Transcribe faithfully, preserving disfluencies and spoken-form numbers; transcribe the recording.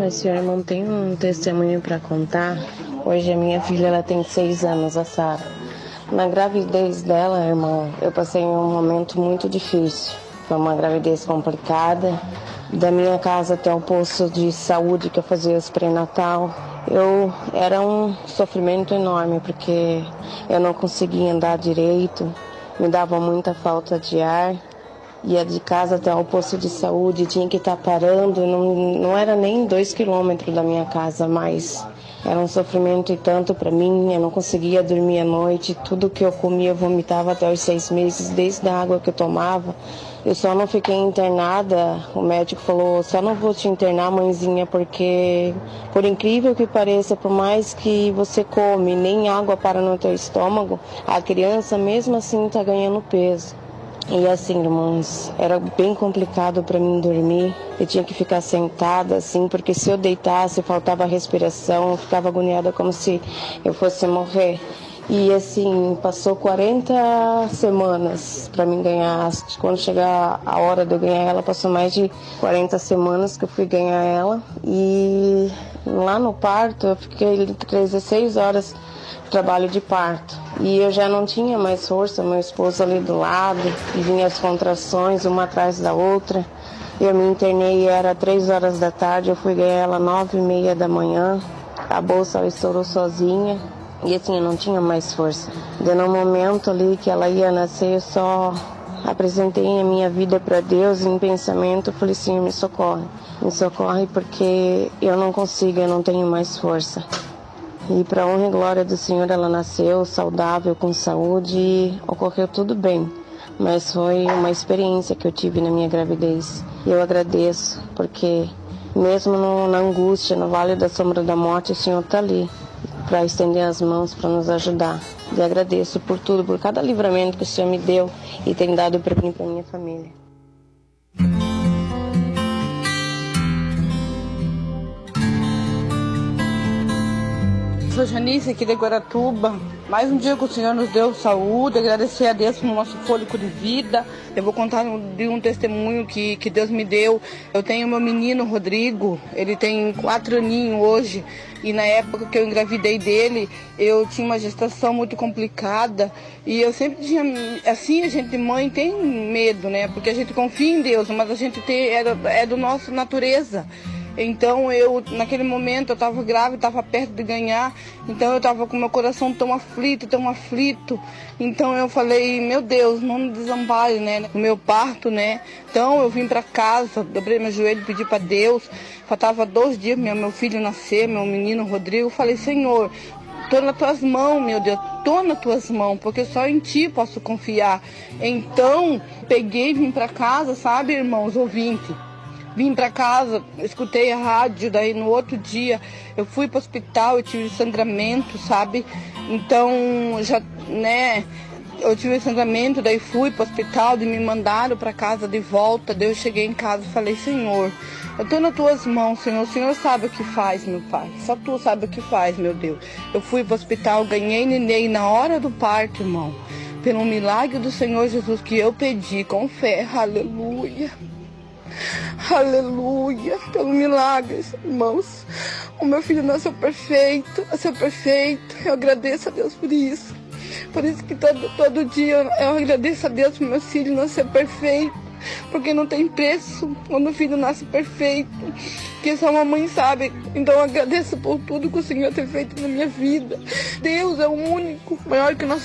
Pai, senhor, irmão, tem um testemunho para contar. Hoje a minha filha ela tem seis anos, a Sara. Na gravidez dela, irmão, eu passei um momento muito difícil. Foi uma gravidez complicada. Da minha casa até o posto de saúde que eu fazia os pré-natal, eu era um sofrimento enorme, porque eu não conseguia andar direito, me dava muita falta de ar. Ia de casa até o posto de saúde, tinha que estar parando, não, não era nem dois quilômetros da minha casa, mas era um sofrimento e tanto para mim, eu não conseguia dormir à noite, tudo que eu comia eu vomitava até os seis meses, desde a água que eu tomava. Eu só não fiquei internada, o médico falou, só não vou te internar, mãezinha, porque por incrível que pareça, por mais que você come, nem água para no teu estômago, a criança mesmo assim está ganhando peso. E assim, irmãos, era bem complicado para mim dormir. Eu tinha que ficar sentada assim, porque se eu deitasse, faltava respiração, eu ficava agoniada como se eu fosse morrer. E assim, passou quarenta semanas para mim ganhar. Quando chegar a hora de eu ganhar ela, passou mais de quarenta semanas que eu fui ganhar ela. E lá no parto, eu fiquei dezesseis horas de trabalho de parto. E eu já não tinha mais força, meu esposo ali do lado, e vinha as contrações, uma atrás da outra. Eu me internei, era três horas da tarde, eu fui ganhar ela nove e meia da manhã. A bolsa ela estourou sozinha. E assim, eu não tinha mais força. De no momento ali que ela ia nascer, eu só apresentei a minha vida para Deus em pensamento. Eu falei, Senhor, me socorre. Me socorre porque eu não consigo, eu não tenho mais força. E para honra e glória do Senhor, ela nasceu saudável, com saúde, e ocorreu tudo bem. Mas foi uma experiência que eu tive na minha gravidez. E eu agradeço, porque mesmo no, na angústia, no vale da sombra da morte, o Senhor está ali para estender as mãos, para nos ajudar. E agradeço por tudo, por cada livramento que o Senhor me deu e tem dado para mim e para minha família. Sou Janice aqui de Guaratuba. Mais um dia que o Senhor nos deu saúde, agradecer a Deus pelo nosso fôlego de vida. Eu vou contar de um testemunho que, que Deus me deu. Eu tenho meu menino Rodrigo, ele tem quatro aninhos hoje. E na época que eu engravidei dele, eu tinha uma gestação muito complicada. E eu sempre tinha, assim, a gente mãe tem medo, né? Porque a gente confia em Deus, mas a gente tem, é, é do nosso natureza. Então eu, naquele momento, eu estava grávida, estava perto de ganhar, então eu estava com meu coração tão aflito, tão aflito. Então eu falei, meu Deus, não me desampare, né, no meu parto, né. Então eu vim para casa, dobrei meu joelho, pedi para Deus, faltava dois dias meu, meu filho nascer, meu menino Rodrigo, falei, Senhor, estou nas tuas mãos, meu Deus, estou nas tuas mãos, porque só em ti posso confiar. Então, peguei e vim para casa, sabe, irmãos ouvintes? Vim para casa, escutei a rádio, daí no outro dia eu fui para o hospital, eu tive sangramento, sabe? Então, já, né, eu tive sangramento, daí fui para o hospital e me mandaram para casa de volta. Daí eu cheguei em casa e falei, Senhor, eu estou nas tuas mãos, Senhor, o Senhor sabe o que faz, meu Pai, só tu sabe o que faz, meu Deus. Eu fui para o hospital, ganhei neném na hora do parto, irmão, pelo milagre do Senhor Jesus que eu pedi com fé, aleluia. Aleluia, pelo milagre, irmãos. O meu filho nasceu perfeito, nasceu perfeito. Eu agradeço a Deus por isso. Por isso que todo, todo dia eu agradeço a Deus por meu filho nascer perfeito. Porque não tem preço quando o filho nasce perfeito. Que só uma mãe sabe. Então eu agradeço por tudo que o Senhor tem feito na minha vida. Deus é o único, maior que nós